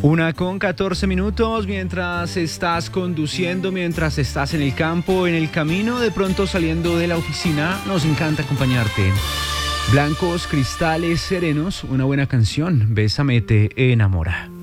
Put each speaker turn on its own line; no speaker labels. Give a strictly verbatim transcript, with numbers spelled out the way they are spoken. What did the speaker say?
Una con catorce minutos, mientras estás conduciendo, mientras estás en el campo, en el camino, de pronto saliendo de la oficina, nos encanta acompañarte. Blancos cristales serenos, una buena canción, Bésame te enamora.